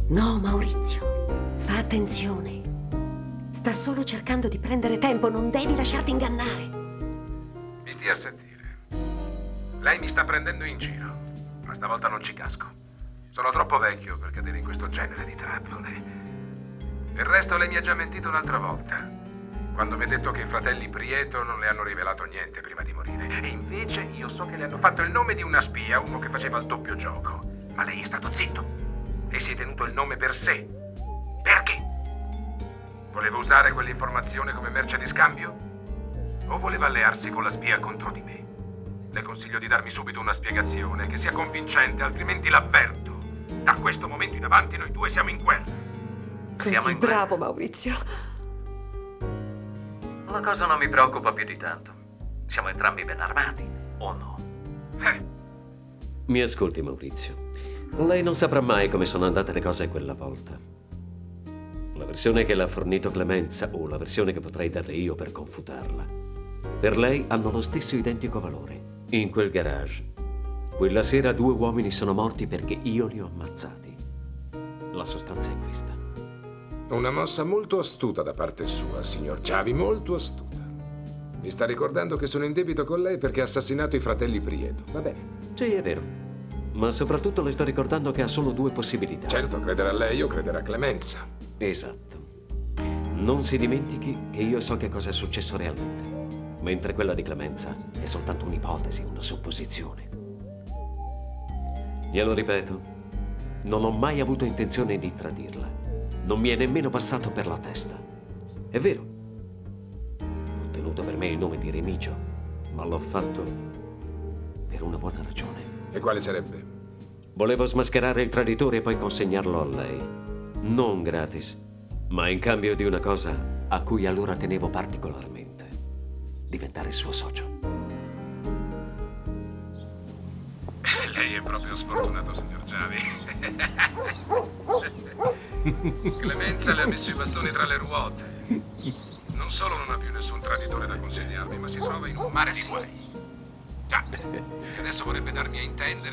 No, Maurizio, fa attenzione. Sta solo cercando di prendere tempo, non devi lasciarti ingannare. Mi stia a sentire. Lei mi sta prendendo in giro, ma stavolta non ci casco. Sono troppo vecchio per cadere in questo genere di trappole. Del resto lei mi ha già mentito un'altra volta, quando mi ha detto che i fratelli Prieto non le hanno rivelato niente prima di morire. E invece io so che le hanno fatto il nome di una spia, uno che faceva il doppio gioco. Ma lei è stato zitto e si è tenuto il nome per sé. Perché? Voleva usare quell'informazione come merce di scambio? O voleva allearsi con la spia contro di me? Le consiglio di darmi subito una spiegazione che sia convincente, altrimenti l'avverto. Da questo momento in avanti noi due siamo in guerra. Così bravo, Maurizio. La cosa non mi preoccupa più di tanto. Siamo entrambi ben armati, o no? Mi ascolti, Maurizio. Lei non saprà mai come sono andate le cose quella volta. La versione che l'ha fornito Clemenza o la versione che potrei darle io per confutarla, per lei hanno lo stesso identico valore. In quel garage, quella sera 2 uomini sono morti perché io li ho ammazzati. La sostanza è questa. Una mossa molto astuta da parte sua, signor Giavi, molto astuta. Mi sta ricordando che sono in debito con lei perché ha assassinato i fratelli Prieto, va bene? Sì, è vero. Ma soprattutto le sto ricordando che ha solo 2 possibilità. Certo, credere a lei o credere a Clemenza. Esatto. Non si dimentichi che io so che cosa è successo realmente, mentre quella di Clemenza è soltanto un'ipotesi, una supposizione. Glielo ripeto, non ho mai avuto intenzione di tradirla. Non mi è nemmeno passato per la testa. È vero. Ho tenuto per me il nome di Remigio, ma l'ho fatto per una buona ragione. E quale sarebbe? Volevo smascherare il traditore e poi consegnarlo a lei. Non gratis, ma in cambio di una cosa a cui allora tenevo particolarmente. Diventare il suo socio. Lei è proprio sfortunato, signor Giavi. Clemenza le ha messo i bastoni tra le ruote. Non solo non ha più nessun traditore da consigliarmi, ma si trova in un mare di guai. Già, e adesso vorrebbe darmi a intendere